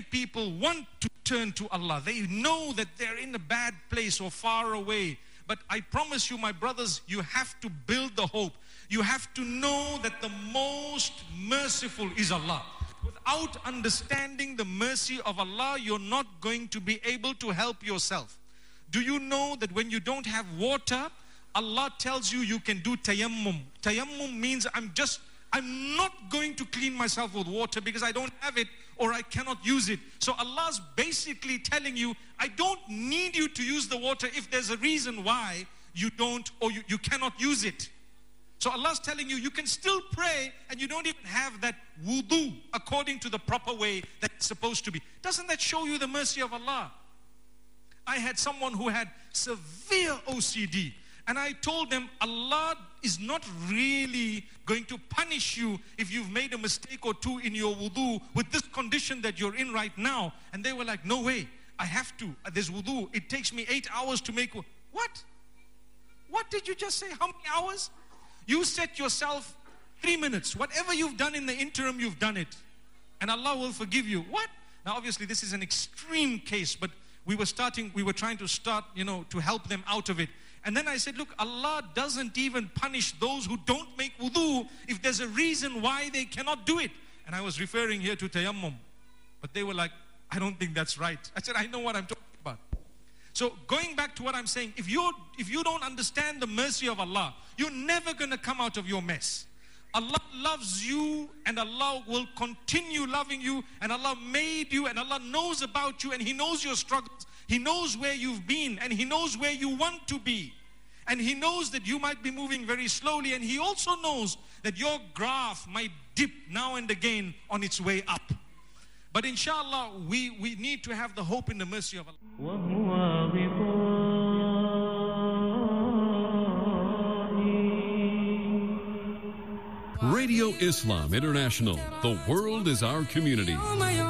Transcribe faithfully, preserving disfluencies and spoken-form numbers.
many people want to turn to Allah. They know that they're in a bad place or far away. But I promise you, my brothers, you have to build the hope. You have to know that the most merciful is Allah. Without understanding the mercy of Allah, you're not going to be able to help yourself. Do you know that when you don't have water, Allah tells you you can do tayammum. Tayammum means I'm just, I'm not going to clean myself with water because I don't have it or I cannot use it. So Allah's basically telling you, I don't need you to use the water if there's a reason why you don't or you, you cannot use it. So Allah's telling you, you can still pray and you don't even have that wudu according to the proper way that it's supposed to be. Doesn't that show you the mercy of Allah? I had someone who had severe O C D. And I told them, Allah is not really going to punish you if you've made a mistake or two in your wudu with this condition that you're in right now. And they were like, no way, I have to. There's wudu. It takes me eight hours to make. What? What did you just say? How many hours? You set yourself three minutes. Whatever you've done in the interim, you've done it. And Allah will forgive you. What? Now, obviously, this is an extreme case, but we were starting, we were trying to start, you know, to help them out of it. And then I said, look, Allah doesn't even punish those who don't make wudu if there's a reason why they cannot do it. And I was referring here to tayammum. But they were like, I don't think that's right. I said, I know what I'm talking about. So going back to what I'm saying, if you if you don't understand the mercy of Allah, you're never going to come out of your mess. Allah loves you and Allah will continue loving you, and Allah made you and Allah knows about you and He knows your struggles. He knows where you've been and He knows where you want to be. And He knows that you might be moving very slowly, and He also knows that your graph might dip now and again on its way up. But inshallah, we, we need to have the hope in the mercy of Allah. Radio Islam International. The world is our community.